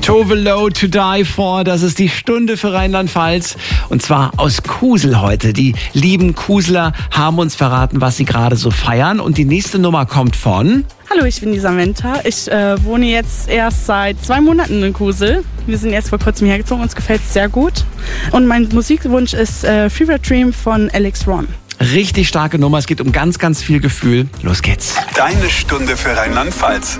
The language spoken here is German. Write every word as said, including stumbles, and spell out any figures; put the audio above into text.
Tove Lo, To Die For, das ist die Stunde für Rheinland-Pfalz. Und zwar aus Kusel heute. Die lieben Kuseler haben uns verraten, was sie gerade so feiern. Und die nächste Nummer kommt von... Hallo, ich bin die Samantha. Ich äh, wohne jetzt erst seit zwei Monaten in Kusel. Wir sind erst vor kurzem hergezogen, uns gefällt es sehr gut. Und mein Musikwunsch ist äh, Fever Dream von Alex Ron. Richtig starke Nummer, es geht um ganz, ganz viel Gefühl. Los geht's. Deine Stunde für Rheinland-Pfalz.